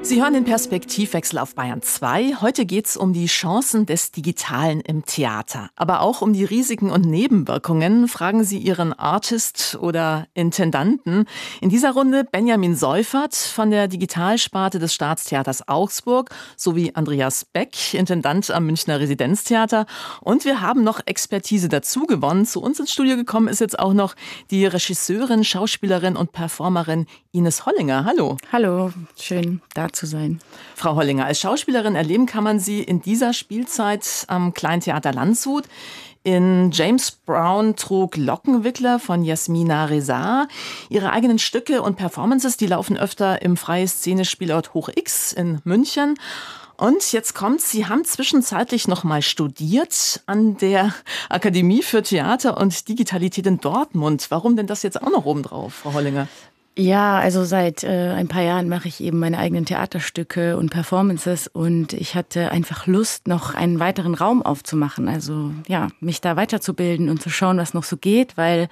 Sie hören den Perspektivwechsel auf Bayern 2. Heute geht es um die Chancen des Digitalen im Theater. Aber auch um die Risiken und Nebenwirkungen. Fragen Sie Ihren Artist oder Intendanten. In dieser Runde Benjamin Seufert von der Digitalsparte des Staatstheaters Augsburg sowie Andreas Beck, Intendant am Münchner Residenztheater. Und wir haben noch Expertise dazu gewonnen. Zu uns ins Studio gekommen ist jetzt auch noch die Regisseurin, Schauspielerin und Performerin Ines Hollinger. Hallo. Hallo, schön da zu sein. Frau Hollinger, als Schauspielerin erleben kann man Sie in dieser Spielzeit am Kleintheater Landshut. In James Brown trug Lockenwickler von Jasmina Reza. Ihre eigenen Stücke und Performances, die laufen öfter im Freie Szene Spielort Hoch X in München. Und jetzt kommt's, Sie haben zwischenzeitlich noch mal studiert an der Akademie für Theater und Digitalität in Dortmund. Warum denn das jetzt auch noch obendrauf, Frau Hollinger? Ja, also seit ein paar Jahren mache ich eben meine eigenen Theaterstücke und Performances und ich hatte einfach Lust, noch einen weiteren Raum aufzumachen. Also ja, mich da weiterzubilden und zu schauen, was noch so geht, weil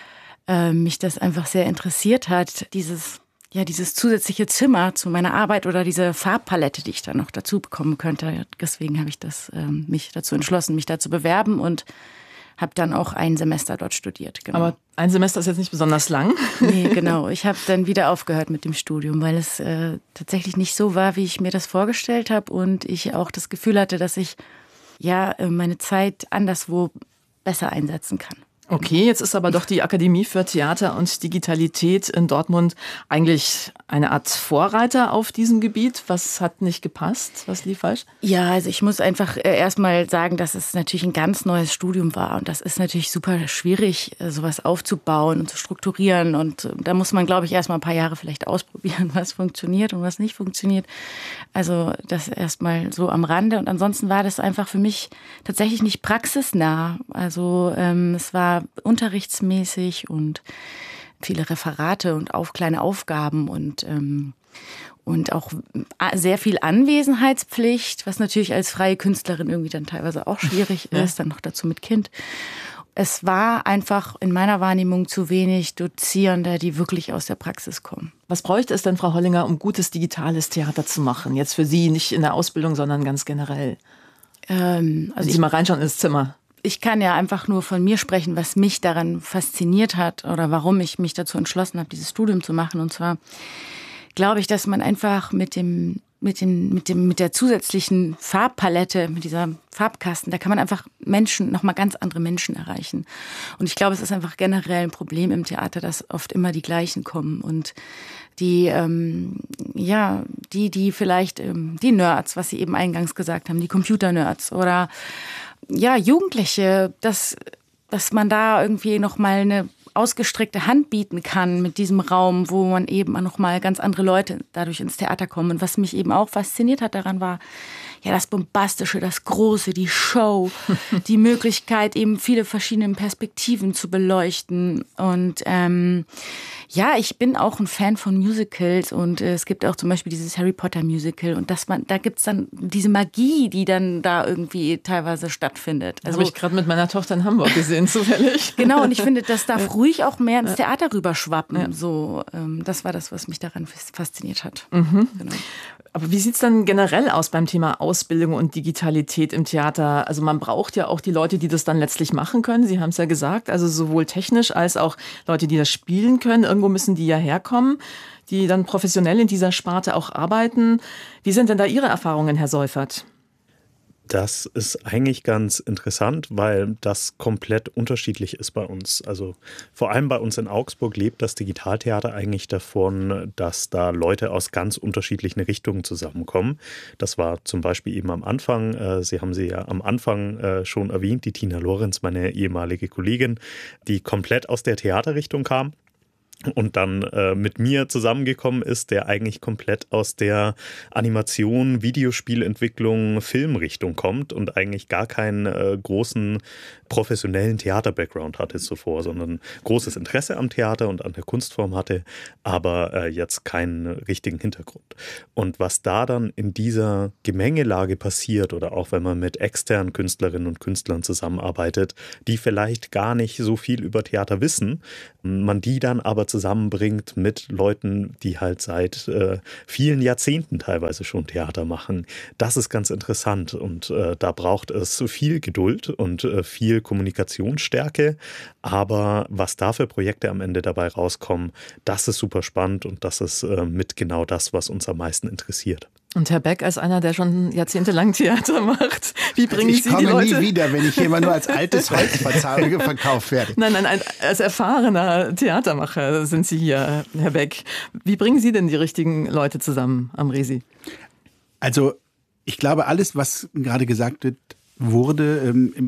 mich das einfach sehr interessiert hat, dieses zusätzliche Zimmer zu meiner Arbeit oder diese Farbpalette, die ich da noch dazu bekommen könnte. Deswegen habe ich mich dazu entschlossen, mich da zu bewerben und habe dann auch ein Semester dort studiert. Genau. Aber ein Semester ist jetzt nicht besonders lang. Nee, genau. Ich habe dann wieder aufgehört mit dem Studium, weil es tatsächlich nicht so war, wie ich mir das vorgestellt habe. Und ich auch das Gefühl hatte, dass ich meine Zeit anderswo besser einsetzen kann. Okay, jetzt ist aber doch die Akademie für Theater und Digitalität in Dortmund eigentlich eine Art Vorreiter auf diesem Gebiet. Was hat nicht gepasst? Was lief falsch? Ja, also ich muss einfach erstmal sagen, dass es natürlich ein ganz neues Studium war. Und das ist natürlich super schwierig, sowas aufzubauen und zu strukturieren. Und da muss man, glaube ich, erstmal ein paar Jahre vielleicht ausprobieren, was funktioniert und was nicht funktioniert. Also das erstmal so am Rande. Und ansonsten war das einfach für mich tatsächlich nicht praxisnah. Also es war unterrichtsmäßig und viele Referate und kleine Aufgaben und auch sehr viel Anwesenheitspflicht, was natürlich als freie Künstlerin irgendwie dann teilweise auch schwierig ist, dann noch dazu mit Kind. Es war einfach in meiner Wahrnehmung zu wenig Dozierende, die wirklich aus der Praxis kommen. Was bräuchte es denn, Frau Hollinger, um gutes digitales Theater zu machen? Jetzt für Sie, nicht in der Ausbildung, sondern ganz generell. Wenn Sie mal reinschauen ins Zimmer. Ich kann ja einfach nur von mir sprechen, was mich daran fasziniert hat oder warum ich mich dazu entschlossen habe, dieses Studium zu machen. Und zwar glaube ich, dass man einfach mit der zusätzlichen Farbpalette, mit dieser Farbkasten, da kann man einfach nochmal ganz andere Menschen erreichen. Und ich glaube, es ist einfach generell ein Problem im Theater, dass oft immer die gleichen kommen und die vielleicht die Nerds, was Sie eben eingangs gesagt haben, die Computer-Nerds oder Jugendliche, dass man da irgendwie nochmal eine ausgestreckte Hand bieten kann mit diesem Raum, wo man eben nochmal ganz andere Leute dadurch ins Theater kommen. Und was mich eben auch fasziniert hat daran war, das Bombastische, das Große, die Show, die Möglichkeit, eben viele verschiedene Perspektiven zu beleuchten. Und ich bin auch ein Fan von Musicals und es gibt auch zum Beispiel dieses Harry Potter Musical und da gibt's dann diese Magie, die dann da irgendwie teilweise stattfindet. Also, habe ich gerade mit meiner Tochter in Hamburg gesehen, zufällig. Genau, und ich finde, das darf ruhig auch mehr ins Theater rüberschwappen. Ja. So, das war das, was mich daran fasziniert hat. Mhm. Genau. Aber wie sieht's dann generell aus beim Thema Ausbildung und Digitalität im Theater? Also man braucht ja auch die Leute, die das dann letztlich machen können. Sie haben es ja gesagt, also sowohl technisch als auch Leute, die das spielen können. Irgendwo müssen die ja herkommen, die dann professionell in dieser Sparte auch arbeiten. Wie sind denn da Ihre Erfahrungen, Herr Seufert? Das ist eigentlich ganz interessant, weil das komplett unterschiedlich ist bei uns. Also vor allem bei uns in Augsburg lebt das Digitaltheater eigentlich davon, dass da Leute aus ganz unterschiedlichen Richtungen zusammenkommen. Das war zum Beispiel eben am Anfang, Sie haben sie ja am Anfang schon erwähnt, die Tina Lorenz, meine ehemalige Kollegin, die komplett aus der Theaterrichtung kam. Und dann mit mir zusammengekommen ist, der eigentlich komplett aus der Animation, Videospielentwicklung, Filmrichtung kommt und eigentlich gar keinen großen professionellen Theater-Background hatte zuvor, sondern großes Interesse am Theater und an der Kunstform hatte, aber jetzt keinen richtigen Hintergrund. Und was da dann in dieser Gemengelage passiert oder auch wenn man mit externen Künstlerinnen und Künstlern zusammenarbeitet, die vielleicht gar nicht so viel über Theater wissen, man die dann aber zusammenbringt mit Leuten, die halt seit vielen Jahrzehnten teilweise schon Theater machen. Das ist ganz interessant und da braucht es viel Geduld und viel Kommunikationsstärke. Aber was da für Projekte am Ende dabei rauskommen, das ist super spannend und das ist mit genau das, was uns am meisten interessiert. Und Herr Beck, als einer, der schon jahrzehntelang Theater macht, wie bringen Sie die Leute... Ich komme nie wieder, wenn ich hier immer nur als altes Holz verkauft werde. Nein, als erfahrener Theatermacher sind Sie hier, Herr Beck. Wie bringen Sie denn die richtigen Leute zusammen am Resi? Also ich glaube, alles, was gerade gesagt wurde,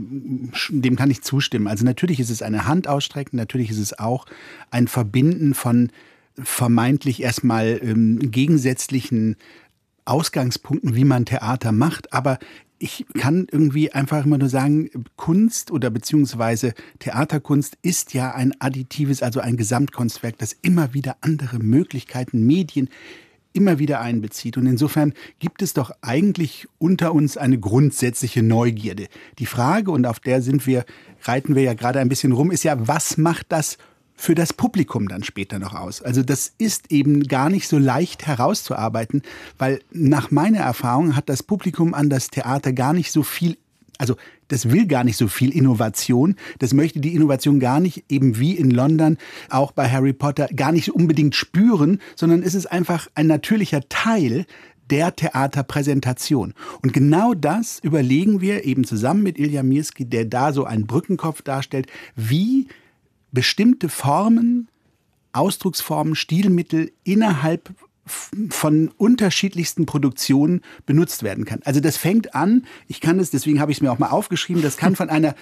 dem kann ich zustimmen. Also natürlich ist es eine Hand ausstrecken, natürlich ist es auch ein Verbinden von vermeintlich erstmal gegensätzlichen Ausgangspunkten, wie man Theater macht, aber ich kann irgendwie einfach immer nur sagen, Kunst oder beziehungsweise Theaterkunst ist ja ein additives, also ein Gesamtkunstwerk, das immer wieder andere Möglichkeiten, Medien immer wieder einbezieht. Und insofern gibt es doch eigentlich unter uns eine grundsätzliche Neugierde. Die Frage, und auf der reiten wir ja gerade ein bisschen rum, ist ja, was macht das für das Publikum dann später noch aus? Also das ist eben gar nicht so leicht herauszuarbeiten, weil nach meiner Erfahrung hat das Publikum an das Theater gar nicht so viel, also das will gar nicht so viel Innovation, das möchte die Innovation gar nicht, eben wie in London, auch bei Harry Potter, gar nicht unbedingt spüren, sondern es ist einfach ein natürlicher Teil der Theaterpräsentation. Und genau das überlegen wir eben zusammen mit Ilja Mirski, der da so einen Brückenkopf darstellt, wie bestimmte Formen, Ausdrucksformen, Stilmittel innerhalb von unterschiedlichsten Produktionen benutzt werden kann. Also das fängt an, deswegen habe ich es mir auch mal aufgeschrieben, das kann von einer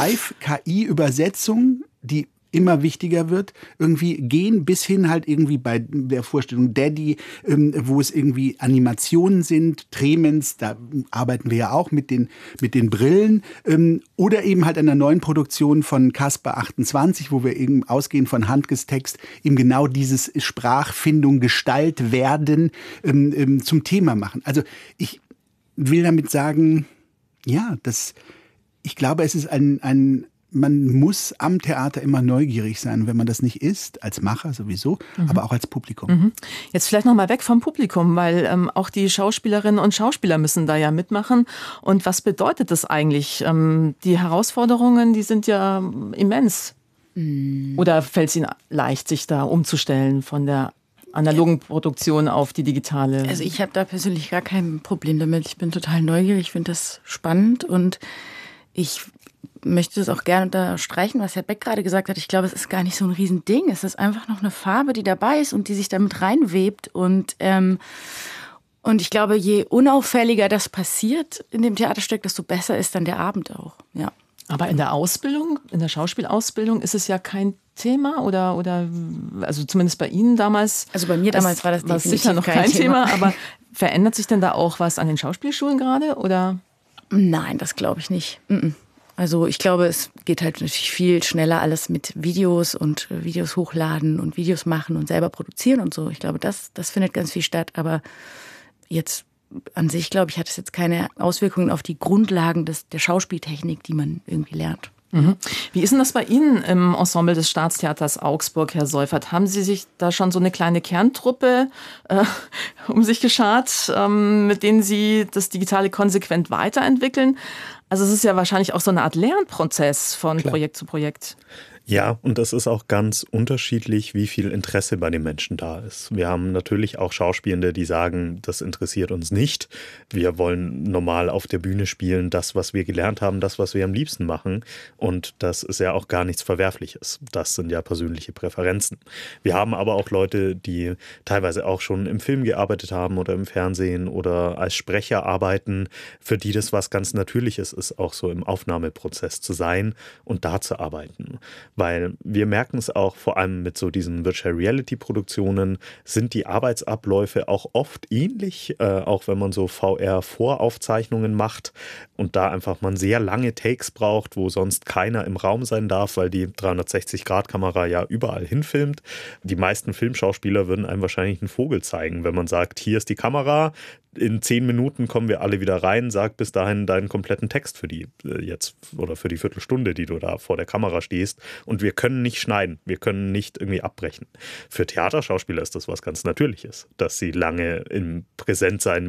Live-KI-Übersetzung, die immer wichtiger wird, irgendwie gehen bis hin halt irgendwie bei der Vorstellung Daddy, wo es irgendwie Animationen sind, Tremens, da arbeiten wir ja auch mit den Brillen, oder eben halt einer neuen Produktion von Caspar 28, wo wir eben ausgehend von Handkes Text eben genau dieses Sprachfindung, Gestalt werden zum Thema machen. Also ich will damit sagen, ja, ich glaube, es ist man muss am Theater immer neugierig sein. Wenn man das nicht ist, als Macher sowieso, aber auch als Publikum. Jetzt vielleicht noch mal weg vom Publikum, weil auch die Schauspielerinnen und Schauspieler müssen da ja mitmachen. Und was bedeutet das eigentlich? Die Herausforderungen, die sind ja immens. Oder fällt es Ihnen leicht, sich da umzustellen von der analogen Produktion auf die digitale? Also ich habe da persönlich gar kein Problem damit. Ich bin total neugierig, ich finde das spannend und ich möchte das auch gerne unterstreichen, was Herr Beck gerade gesagt hat. Ich glaube, es ist gar nicht so ein Riesending. Es ist einfach noch eine Farbe, die dabei ist und die sich damit reinwebt. Und ich glaube, je unauffälliger das passiert in dem Theaterstück, desto besser ist dann der Abend auch. Ja. Aber in der Ausbildung, in der Schauspielausbildung ist es ja kein Thema oder also zumindest bei Ihnen damals. Also bei mir damals war das definitiv sicher noch kein Thema. Aber verändert sich denn da auch was an den Schauspielschulen gerade, oder? Nein, das glaube ich nicht. Also ich glaube, es geht halt natürlich viel schneller alles mit Videos und Videos hochladen und Videos machen und selber produzieren und so. Ich glaube, das findet ganz viel statt. Aber jetzt an sich, glaube ich, hat es jetzt keine Auswirkungen auf die Grundlagen der Schauspieltechnik, die man irgendwie lernt. Wie ist denn das bei Ihnen im Ensemble des Staatstheaters Augsburg, Herr Seufert? Haben Sie sich da schon so eine kleine Kerntruppe um sich geschart, mit denen Sie das Digitale konsequent weiterentwickeln? Also es ist ja wahrscheinlich auch so eine Art Lernprozess von Projekt zu Projekt. Ja, und das ist auch ganz unterschiedlich, wie viel Interesse bei den Menschen da ist. Wir haben natürlich auch Schauspielende, die sagen, das interessiert uns nicht. Wir wollen normal auf der Bühne spielen, das, was wir gelernt haben, das, was wir am liebsten machen. Und das ist ja auch gar nichts Verwerfliches. Das sind ja persönliche Präferenzen. Wir haben aber auch Leute, die teilweise auch schon im Film gearbeitet haben oder im Fernsehen oder als Sprecher arbeiten, für die das was ganz Natürliches ist, auch so im Aufnahmeprozess zu sein und da zu arbeiten. Weil wir merken es auch, vor allem mit so diesen Virtual Reality Produktionen, sind die Arbeitsabläufe auch oft ähnlich, auch wenn man so VR-Voraufzeichnungen macht und da einfach man sehr lange Takes braucht, wo sonst keiner im Raum sein darf, weil die 360-Grad-Kamera ja überall hinfilmt. Die meisten Filmschauspieler würden einem wahrscheinlich einen Vogel zeigen, wenn man sagt, hier ist die Kamera, in 10 Minuten kommen wir alle wieder rein, sag bis dahin deinen kompletten Text für die jetzt oder für die Viertelstunde, die du da vor der Kamera stehst. Und wir können nicht schneiden, wir können nicht irgendwie abbrechen. Für Theaterschauspieler ist das was ganz Natürliches, dass sie lange im Präsent sein